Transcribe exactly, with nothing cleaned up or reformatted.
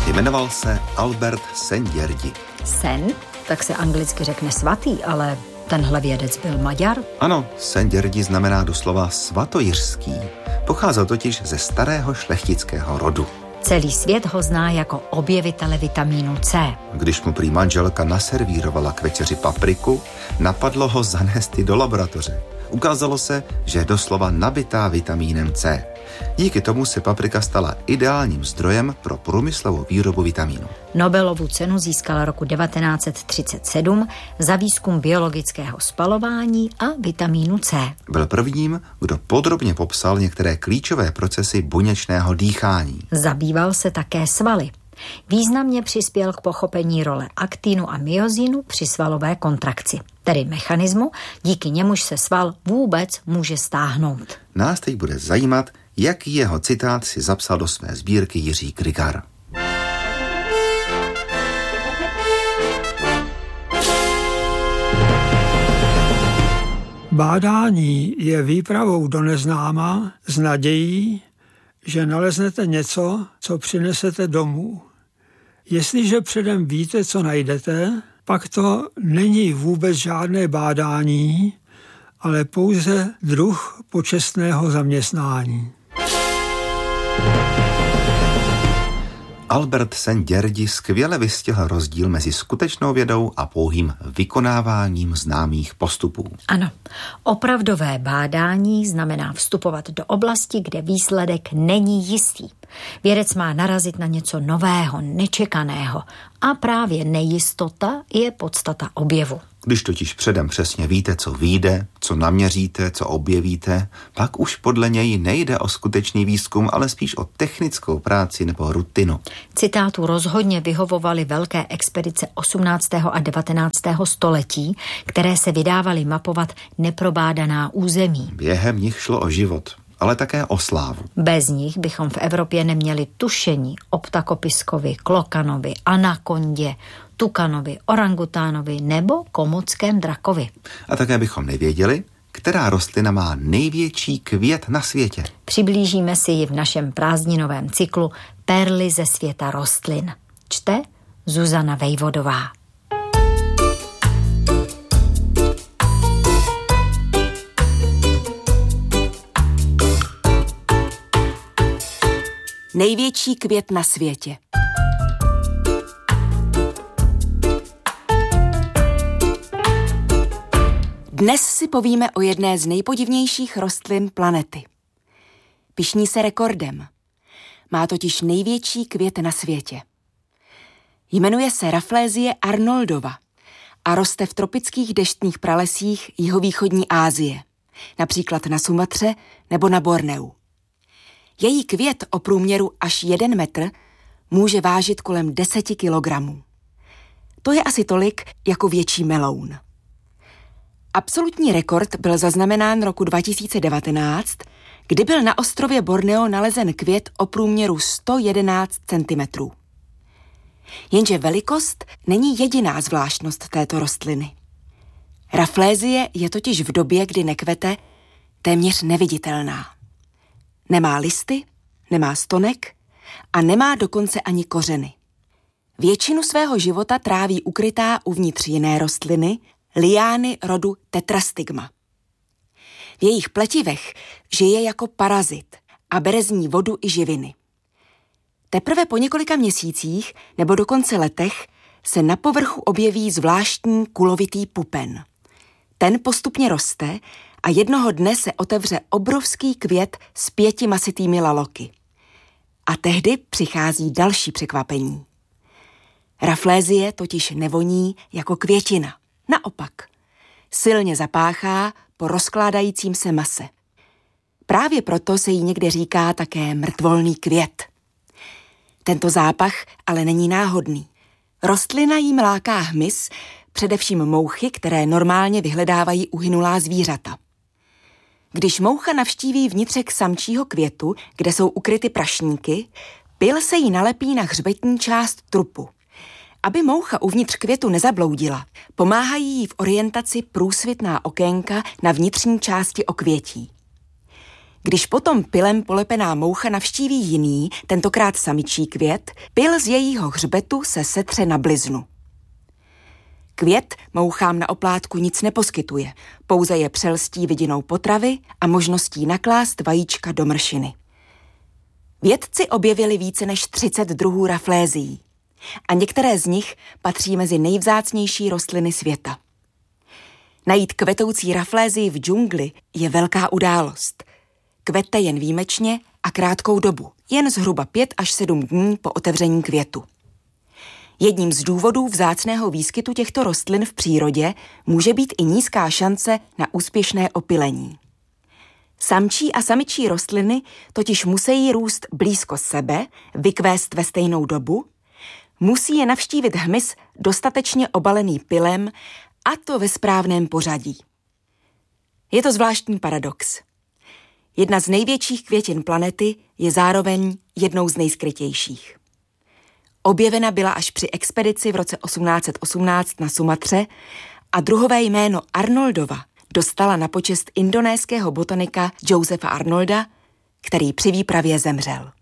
Jmenoval se Albert Szent-Györgyi. Sen? Tak se anglicky řekne svatý, ale tenhle vědec byl Maďar? Ano, Szent-Györgyi znamená doslova svatojiřský. Pocházel totiž ze starého šlechtického rodu. Celý svět ho zná jako objevitele vitamínu C. Když mu prý manželka naservírovala k večeři papriku, napadlo ho zanést ji do laboratoře. Ukázalo se, že je doslova nabitá vitamínem C. Díky tomu se paprika stala ideálním zdrojem pro průmyslovou výrobu vitamínu. Nobelovu cenu získala roku devatenáct set třicet sedm za výzkum biologického spalování a vitamínu C. Byl prvním, kdo podrobně popsal některé klíčové procesy buněčného dýchání. Zabýval se také svaly. Významně přispěl k pochopení role aktinu a myozinu při svalové kontrakci, tedy mechanismu, díky němuž se sval vůbec může stáhnout. Nás teď bude zajímat, jaký jeho citát si zapsal do své sbírky Jiří Krygar. Bádání je výpravou do neznáma s nadějí, že naleznete něco, co přinesete domů. Jestliže předem víte, co najdete, pak to není vůbec žádné bádání, ale pouze druh počestného zaměstnání. Albert Szent-Györgyi skvěle vystihl rozdíl mezi skutečnou vědou a pouhým vykonáváním známých postupů. Ano, opravdové bádání znamená vstupovat do oblasti, kde výsledek není jistý. Vědec má narazit na něco nového, nečekaného a právě nejistota je podstata objevu. Když totiž předem přesně víte, co vyjde, co naměříte, co objevíte, pak už podle něj nejde o skutečný výzkum, ale spíš o technickou práci nebo rutinu. Citátu rozhodně vyhovovaly velké expedice osmnáctého a devatenáctého století, které se vydávaly mapovat neprobádaná území. Během nich šlo o život, ale také o slávu. Bez nich bychom v Evropě neměli tušení o ptakopiskovi, klokanovi, anakondě, tukanovi, orangutánovi nebo komockém drakovi. A také bychom nevěděli, která rostlina má největší květ na světě. Přiblížíme si ji v našem prázdninovém cyklu Perly ze světa rostlin. Čte Zuzana Vejvodová. Největší květ na světě. Dnes si povíme o jedné z nejpodivnějších rostlin planety. Pyšní se rekordem. Má totiž největší květ na světě. Jmenuje se Rafflesie arnoldova a roste v tropických deštných pralesích jihovýchodní Asie, například na Sumatře nebo na Borneu. Její květ o průměru až jeden metr může vážit kolem deseti kilogramů. To je asi tolik jako větší meloun. Absolutní rekord byl zaznamenán roku dva tisíce devatenáct, kdy byl na ostrově Borneo nalezen květ o průměru sto jedenáct centimetrů. Jenže velikost není jediná zvláštnost této rostliny. Rafflesie je totiž v době, kdy nekvete, téměř neviditelná. Nemá listy, nemá stonek a nemá dokonce ani kořeny. Většinu svého života tráví ukrytá uvnitř jiné rostliny, liány rodu Tetrastigma. V jejich pletivech žije jako parazit a bere z ní vodu i živiny. Teprve po několika měsících nebo dokonce letech se na povrchu objeví zvláštní kulovitý pupen. Ten postupně roste a jednoho dne se otevře obrovský květ s pěti masitými laloky. A tehdy přichází další překvapení. Rafflesie totiž nevoní jako květina. Naopak, silně zapáchá po rozkládajícím se mase. Právě proto se jí někde říká také mrtvolný květ. Tento zápach ale není náhodný. Rostlina jí láká hmyz, především mouchy, které normálně vyhledávají uhynulá zvířata. Když moucha navštíví vnitřek samčího květu, kde jsou ukryty prašníky, pyl se jí nalepí na hřbetní část trupu. Aby moucha uvnitř květu nezabloudila, pomáhají jí v orientaci průsvitná okénka na vnitřní části okvětí. Když potom pilem polepená moucha navštíví jiný, tentokrát samičí květ, pil z jejího hřbetu se setře na bliznu. Květ mouchám na oplátku nic neposkytuje, pouze je přelstí vidinou potravy a možností naklást vajíčka do mršiny. Vědci objevili více než třicet druhů raflézií a některé z nich patří mezi nejvzácnější rostliny světa. Najít kvetoucí raflézii v džungli je velká událost. Kvete jen výjimečně a krátkou dobu, jen zhruba pět až sedm dní po otevření květu. Jedním z důvodů vzácného výskytu těchto rostlin v přírodě může být i nízká šance na úspěšné opylení. Samčí a samičí rostliny totiž musí růst blízko sebe, vykvést ve stejnou dobu, musí je navštívit hmyz dostatečně obalený pylem, a to ve správném pořadí. Je to zvláštní paradox. Jedna z největších květin planety je zároveň jednou z nejskrytějších. Objevena byla až při expedici v roce osmnáct set osmnáct na Sumatře a druhové jméno Arnoldova dostala na počest indonéského botanika Josepha Arnolda, který při výpravě zemřel.